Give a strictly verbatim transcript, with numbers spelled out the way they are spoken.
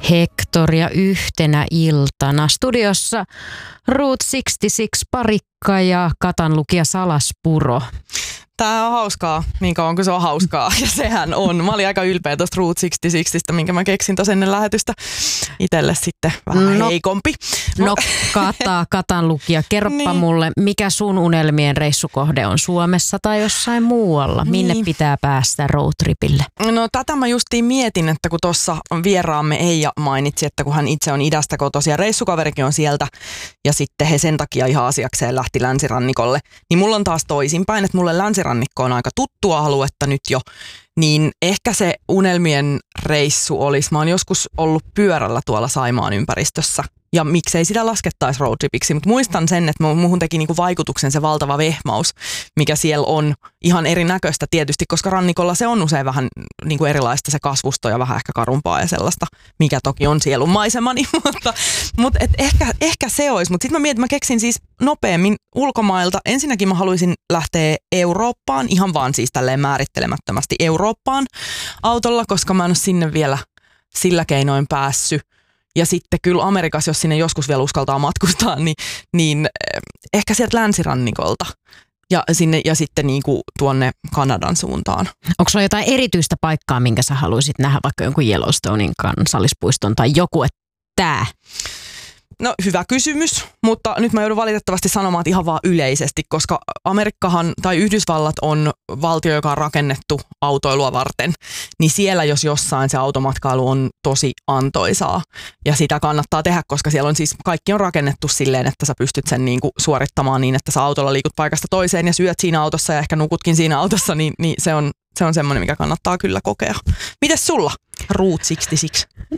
Hector ja yhtenä iltana studiossa Route kuusikymmentäkuusi parikka ja katanlukija Salaspuro. Tää on hauskaa, niin kauan kuin se on hauskaa, ja sehän on. Mä olin aika ylpeä tuosta Route kuusikymmentäkuusi, minkä mä keksin tuossa ennen lähetystä. Itelle sitten vähän no, heikompi. No Kata, katanlukija, kerropa niin. mulle, mikä sun unelmien reissukohde on Suomessa tai jossain muualla? Minne niin. pitää päästä roadtripille? No tätä mä justiin mietin, että kun tuossa vieraamme Eija mainitsi, että kun hän itse on idästä kotoisin ja reissukaverikin on sieltä, ja sitten he sen takia ihan asiakseen lähti länsirannikolle, niin mulla on taas toisinpäin, että mulle länsirannikko on aika tuttua aluetta nyt jo, niin ehkä se unelmien reissu olisi. Mä oon joskus ollut pyörällä tuolla Saimaan ympäristössä. Ja miksei sitä laskettaisi roadtripiksi, mutta muistan sen, että muuhun teki niinku vaikutuksen se valtava vehmaus, mikä siellä on ihan erinäköistä tietysti, koska rannikolla se on usein vähän niinku erilaista se kasvusto ja vähän ehkä karumpaa ja sellaista, mikä toki on sielun maisemani, mutta, mutta et ehkä, ehkä se olisi. Mutta sitten mä mietin, mä keksin siis nopeammin ulkomailta. Ensinnäkin mä haluaisin lähteä Eurooppaan, ihan vaan siis tälleen määrittelemättömästi Eurooppaan autolla, koska mä en ole sinne vielä sillä keinoin päässyt. Ja sitten kyllä Amerikassa, jos sinne joskus vielä uskaltaa matkustaa, niin, niin ehkä sieltä länsirannikolta ja, sinne, ja sitten niin kuin tuonne Kanadan suuntaan. Onko sulla jotain erityistä paikkaa, minkä sä haluaisit nähdä, vaikka jonkun Yellowstonein kansallispuiston tai joku, että tää? No hyvä kysymys, mutta nyt mä joudun valitettavasti sanomaan, että ihan vaan yleisesti, koska Amerikkahan tai Yhdysvallat on valtio, joka on rakennettu autoilua varten, niin siellä jos jossain se automatkailu on tosi antoisaa ja sitä kannattaa tehdä, koska siellä on siis kaikki on rakennettu silleen, että sä pystyt sen niinku suorittamaan niin, että sä autolla liikut paikasta toiseen ja syöt siinä autossa ja ehkä nukutkin siinä autossa, niin, niin se on, se on semmoinen, mikä kannattaa kyllä kokea. Mites sulla, Route kuusikymmentäkuusi?